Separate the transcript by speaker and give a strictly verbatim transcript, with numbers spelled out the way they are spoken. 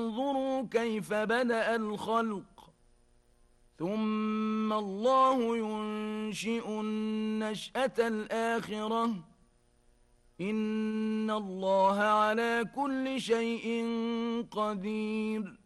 Speaker 1: انظروا كيف بدأ الخلق ثم الله ينشئ النشأة الآخرة إن الله على كل شيء قدير.